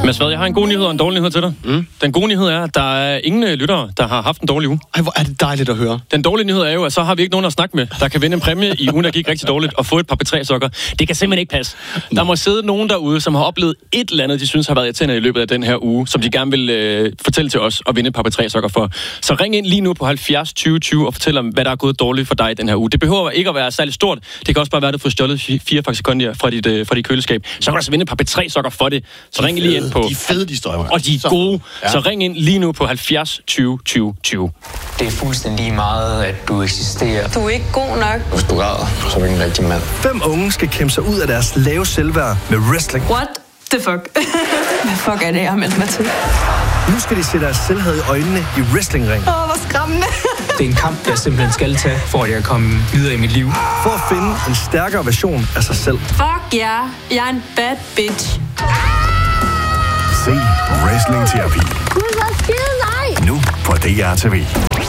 Mads Vad, jeg har en god nyhed og en dårlig nyhed til dig. Den gode nyhed er, at der er ingen lyttere, der har haft en dårlig uge. Ej, hvor er det dejligt at høre. Den dårlige nyhed er jo, at så har vi ikke nogen at snakke med, der kan vinde en præmie i ugen, der gik rigtig dårligt, og få et par P3-sokker. Det kan simpelthen ikke passe. Der må sidde nogen derude, som har oplevet et eller andet, de synes har været irriterende i løbet af den her uge, som de gerne vil fortælle til os og vinde et par P3-sokker for. Så ring ind lige nu på 70 20 20 og fortæl om, hvad der er gået dårligt for dig den her uge. Det behøver ikke at være særlig stort. Det kan også bare være, at du får stjålet 4 Faxe Kondi fra dit køleskab. Så kan du altså vinde et par P3-sokker for det. Så ring lige ind på... De fede, de står. Og de er gode. Ja. Så ring ind lige nu på 70 20 20 20. Det er fuldstændig lige meget, at du eksisterer. Du er ikke god nok. Hvis du græder, så er du ikke en rigtig mand. 5 unge skal kæmpe sig ud af deres lave selvværd med wrestling. What the fuck? Hvad fuck er det, jeg har meldt mig til? Nu skal de se deres selvhed i øjnene i wrestlingring. Hvor skræmmende. Det er en kamp, jeg simpelthen skal tage, for at jeg kan komme videre i mit liv. For at finde en stærkere version af sig selv. Fuck ja, jeg er en bad bitch. Se Wrestling Terapi. Nu på DR TV.